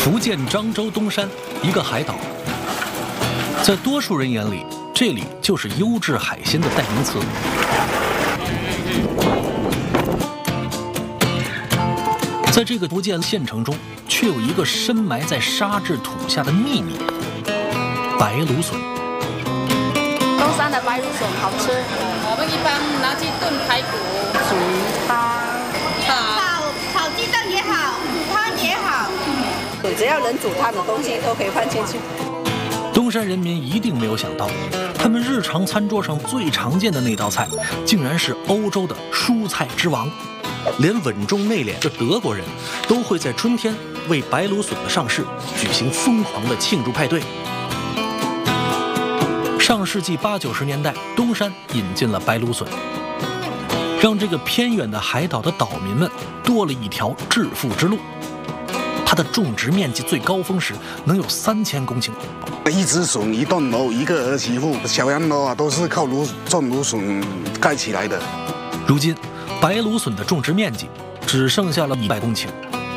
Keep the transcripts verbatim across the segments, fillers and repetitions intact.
福建漳州东山，一个海岛，在多数人眼里，这里就是优质海鲜的代名词。在这个福建县城中，却有一个深埋在沙质土下的秘密——白芦笋。 东山的白芦笋好吃， 我们一般拿去炖排骨、 煮汤、 炒炒鸡蛋也好，煮汤也好， 只要能煮汤的东西都可以放进去。 东山人民一定没有想到，他们日常餐桌上最常见的那道菜，竟然是欧洲的蔬菜之王。连稳重内敛的德国人都会在春天为白芦笋的上市举行疯狂的庆祝派对。上世纪八九十年代，东山引进了白芦笋，让这个偏远的海岛的岛民们多了一条致富之路。它的种植面积最高峰时能有三千公顷。 一只笋一栋楼，一个儿媳妇，小洋楼啊，都是靠芦种芦笋盖起来的。 如今，白芦笋的种植面积只剩下了一百公顷。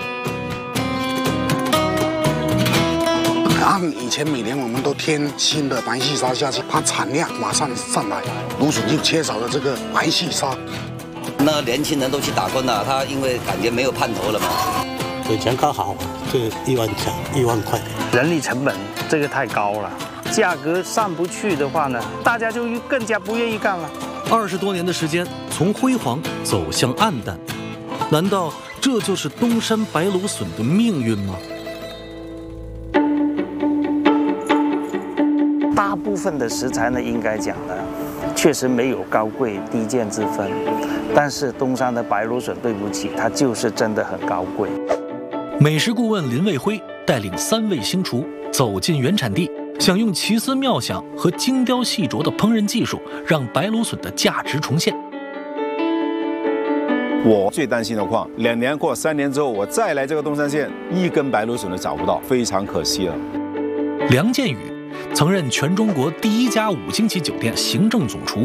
按以前每年我们都添新的白细沙下去，它产量马上上来，芦笋就缺少了这个白细沙。 那年轻人都去打工了，他因为感觉没有盼头了嘛。 以前刚好就一万强一万块， 人力成本这个太高了，价格上不去的话呢，大家就更加不愿意干了。 二十多年的时间，从辉煌走向暗淡，难道这就是东山白芦笋的命运吗？ 大部分的食材呢，应该讲呢，确实没有高贵低贱之分，但是东山的白芦笋，对不起，它就是真的很高贵。 美食顾问林卫辉带领三位星厨走进原产地，想用奇思妙想和精雕细琢的烹饪技术，让白芦笋的价值重现。 我最担心的况，两年或三年之后，我再来这个东山县，一根白芦笋都找不到，非常可惜了。 梁建宇曾任全中国第一家五星级酒店行政总厨，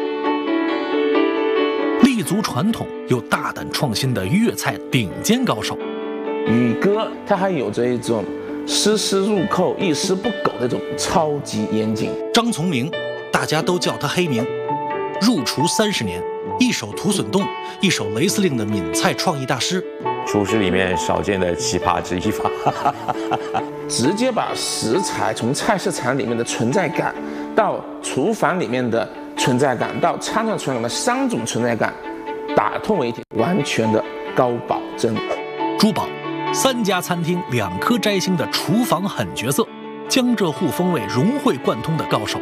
立足传统又大胆创新的粤菜顶尖高手。 宇哥他还有着一种丝丝入扣、一丝不苟的这种超级严谨。 张从明，大家都叫他黑名，入厨三十年，一手土笋冻，一手雷司令的闽菜创意大师， 厨师里面少见的奇葩之一吧。 直接把食材从菜市场里面的存在感，到厨房里面的存在感，到餐桌传统的三种存在感打通为一体，完全的高保真。 朱宝，三家餐厅两颗摘星的厨房狠角色，江浙沪风味融会贯通的高手。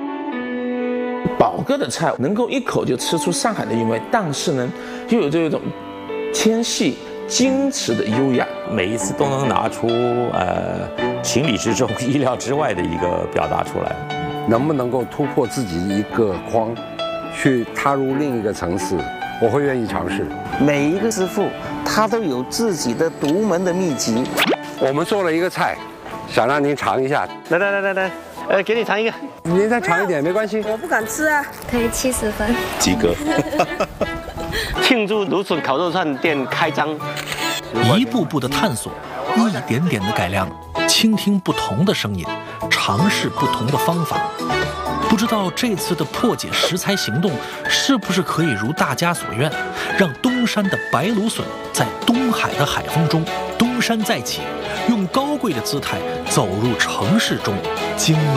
宝哥的菜能够一口就吃出上海的韵味，但是呢，又有这一种纤细矜持的优雅， 每一次都能拿出呃情理之中、意料之外的一个表达出来。 能不能够突破自己一个框，去踏入另一个层次，我会愿意尝试。 每一个师傅他都有自己的独门的秘籍。 我们做了一个菜，想让您尝一下。 来来来来来，呃，给你尝一个。 您再尝一点没关系。 我不敢吃啊。 可以七十分， 及格。 庆祝芦笋烤肉串店开张， 一步步的探索，一点点的改良，倾听不同的声音，尝试不同的方法。不知道这次的破解食材行动是不是可以如大家所愿，让东山的白芦笋在东海的海风中东山再起，用高贵的姿态走入城市中，惊